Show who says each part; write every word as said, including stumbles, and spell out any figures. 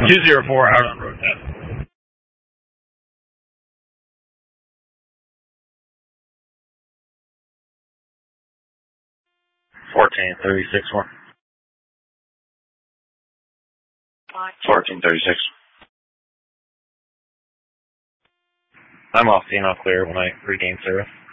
Speaker 1: two zero four out on road test. Fourteen thirty six one. Fourteen thirty six. I'm off scene, all clear when I regain service.